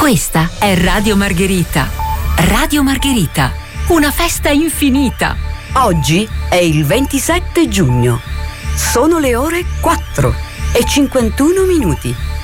Questa è Radio Margherita. Radio Margherita, una festa infinita. Oggi è il 27 giugno. Sono le ore 4:51.